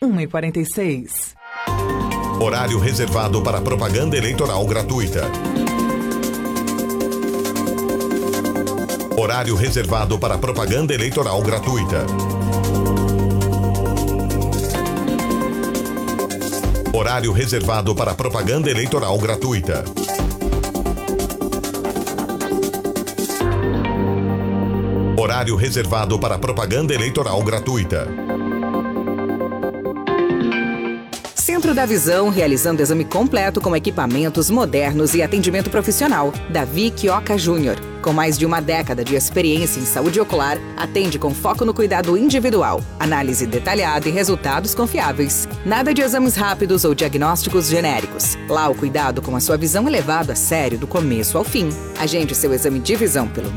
1h46. Horário reservado para propaganda eleitoral gratuita. Horário reservado para propaganda eleitoral gratuita. Horário reservado para propaganda eleitoral gratuita. Horário reservado para propaganda eleitoral gratuita. Centro da Visão, realizando exame completo com equipamentos modernos e atendimento profissional. Davi Quioca Júnior. Com mais de uma década de experiência em saúde ocular, atende com foco no cuidado individual, análise detalhada e resultados confiáveis. Nada de exames rápidos ou diagnósticos genéricos. Lá, o cuidado com a sua visão é levado a sério do começo ao fim. Agende seu exame de visão pelo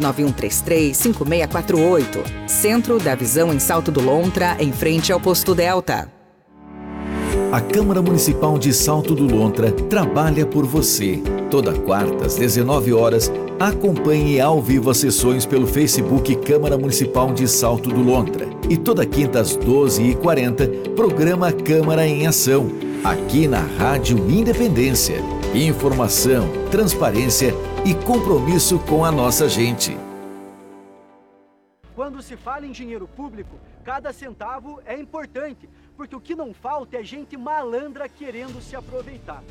991335648. Centro da Visão em Salto do Lontra, em frente ao Posto Delta. A Câmara Municipal de Salto do Lontra trabalha por você. Toda quarta, às 19 horas, acompanhe ao vivo as sessões pelo Facebook Câmara Municipal de Salto do Lontra. E toda quinta, às 12h40, programa Câmara em Ação, aqui na Rádio Independência. Informação, transparência e compromisso com a nossa gente. Quando se fala em dinheiro público, cada centavo é importante, porque o que não falta é gente malandra querendo se aproveitar.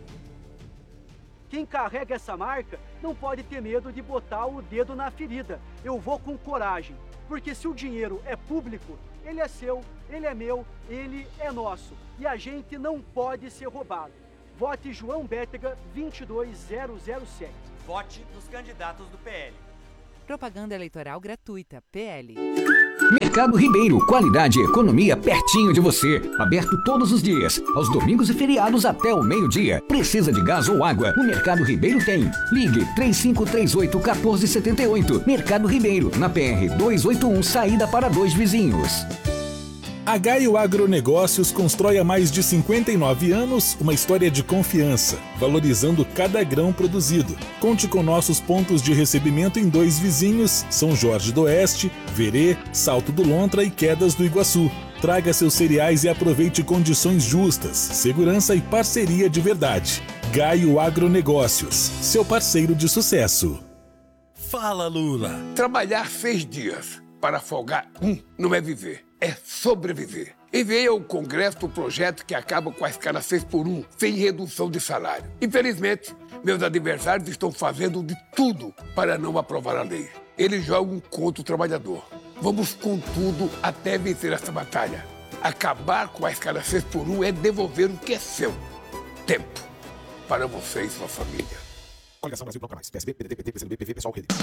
Quem carrega essa marca não pode ter medo de botar o dedo na ferida. Eu vou com coragem, porque se o dinheiro é público, ele é seu, ele é meu, ele é nosso. E a gente não pode ser roubado. Vote João Bétega 22007. Vote nos candidatos do PL. Propaganda eleitoral gratuita, PL. Mercado Ribeiro, qualidade e economia pertinho de você. Aberto todos os dias, aos domingos e feriados até o meio-dia. Precisa de gás ou água? O Mercado Ribeiro tem. Ligue 3538-1478. Mercado Ribeiro, na PR 281, saída para Dois Vizinhos. A Gaio Agronegócios constrói há mais de 59 anos uma história de confiança, valorizando cada grão produzido. Conte com nossos pontos de recebimento em Dois Vizinhos, São Jorge do Oeste, Verê, Salto do Lontra e Quedas do Iguaçu. Traga seus cereais e aproveite condições justas, segurança e parceria de verdade. Gaio Agronegócios, seu parceiro de sucesso. Fala, Lula! Trabalhar 6 dias para folgar não é viver. É sobreviver. Enviei ao Congresso o projeto que acaba com a escala 6x1, sem redução de salário. Infelizmente, meus adversários estão fazendo de tudo para não aprovar a lei. Eles jogam contra o trabalhador. Vamos com tudo até vencer essa batalha. Acabar com a escala 6x1 é devolver o que é seu. Tempo. Para você e sua família. Coligação Brasil Bloco Mais. PSB, PDT, PT, PCdoB, PV, Pessoal, Rede.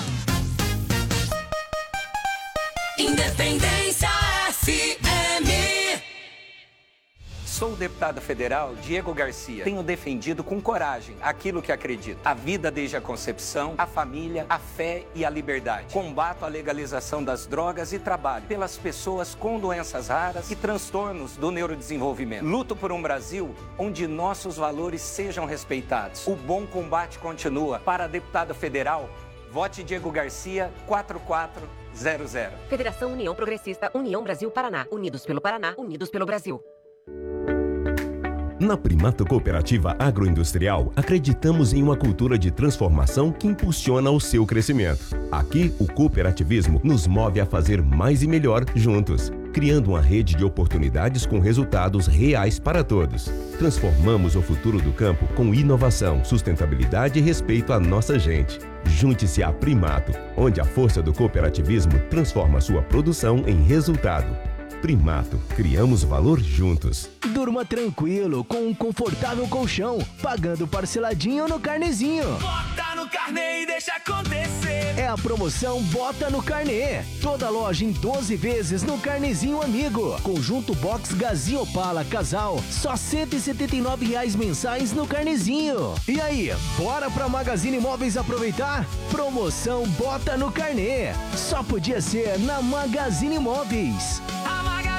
Independência FM. Sou o deputado federal Diego Garcia. Tenho defendido com coragem aquilo que acredito. A vida desde a concepção, a família, a fé e a liberdade. Combato a legalização das drogas e trabalho pelas pessoas com doenças raras e transtornos do neurodesenvolvimento. Luto por um Brasil onde nossos valores sejam respeitados. O bom combate continua. Para deputado federal, vote Diego Garcia 4400. Federação União Progressista, União Brasil Paraná. Unidos pelo Paraná, unidos pelo Brasil. Na Primato Cooperativa Agroindustrial, acreditamos em uma cultura de transformação que impulsiona o seu crescimento. Aqui, o cooperativismo nos move a fazer mais e melhor juntos, criando uma rede de oportunidades com resultados reais para todos. Transformamos o futuro do campo com inovação, sustentabilidade e respeito à nossa gente. Junte-se à Primato, onde a força do cooperativismo transforma sua produção em resultado. Primato, criamos valor juntos. Durma tranquilo com um confortável colchão, pagando parceladinho no Carnezinho. Bota no carnê e deixa acontecer. É a promoção Bota no Carnê. Toda loja em 12 vezes no Carnezinho Amigo. Conjunto Box Gazin Opala Casal, só R$ 179 mensais no Carnezinho. E aí, bora pra Magazine Imóveis aproveitar? Promoção Bota no Carnê. Só podia ser na Magazine Imóveis.